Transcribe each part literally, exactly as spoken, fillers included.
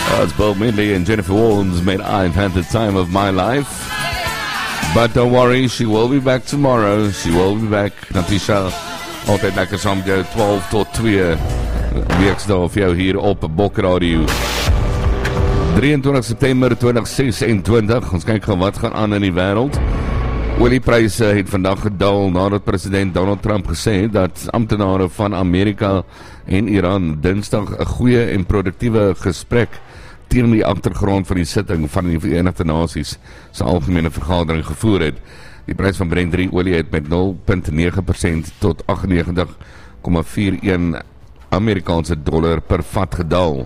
That's Bill Medley and Jennifer Warnes made I've had the time of my life. But don't worry, she will be back tomorrow. She will be back. Natisha, altyd lekker saam met jou twaalf tot twee weeksdae vir jou hier op Bok Radio. drieëntwintig September tweeduisend ses-en-twintig. Ons kyk gou wat gaan aan in die wêreld. Oliepryse het vandag gedaal nadat president Donald Trump gesê het dat amptenare van Amerika en Iran Dinsdag 'n goeie en produktiewe gesprek teen die agtergrond van die sitting van die Verenigde Nasies se algemene vergadering gevoer het. Die prys van Brent drie olie het met nul komma nege persent tot agt en negentig komma vier een Amerikaanse dollar per vat gedaal.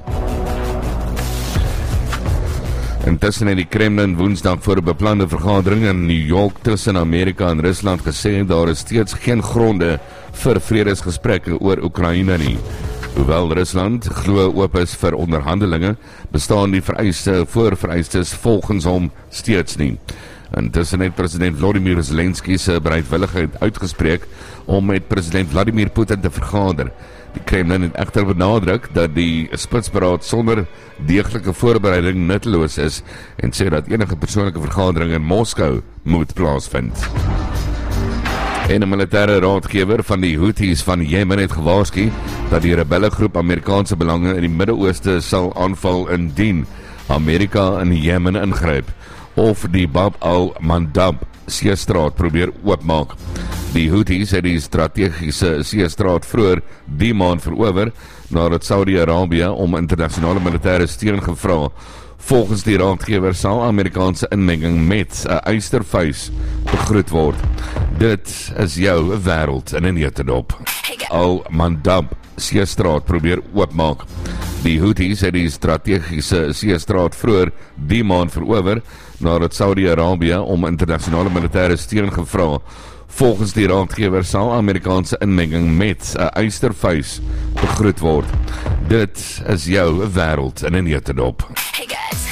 Intussen het die Kremlin Woensdag voor 'n beplande vergadering in New York tussen Amerika en Rusland gesê daar is steeds geen gronde vir vredesgesprekke oor Oekraïne nie. Hoewel Rusland glo oop is vir onderhandelinge, bestaan die vereiste voorvereistes volgens hom steeds nie. Intussen het president Volodymyr Zelensky se bereidwilligheid uitgespreek om met president Vladimir Putin te vergader. Die Kremlin het egter benadruk dat die spitsberaad sonder deeglike voorbereiding nutteloos is en sê dat enige persoonlike vergadering in Moskou moet plaasvind. En 'n militêre raadgewer van die Houthis van Jemen het gewaarsku dat die rebellegroep Amerikaanse belange in die Midde-Ooste sal aanval indien Amerika in Jemen ingryp of die Bab al-Mandab seestraat probeer oopmaak. Die Houthis het die strategiese seestraat vroeër die maand verower nadat Saudi-Arabië om internasionale militêre steun gevra. Volgens die raadgewer sal Amerikaanse inmenging met 'n eystervuis begroet word. Dit is jou wêreld in 'n neutedop. Al-Mandab seestraat probeer oopmaak. Die Houthis het die strategiese seestraat vroeër die maand verower nadat Saudi-Arabië om internasionale militêre steun gevra. Volgens die raadgewer sal Amerikaanse inmenging met 'n eystervuis begroet word. Dit is jou wêreld in 'n neutedop.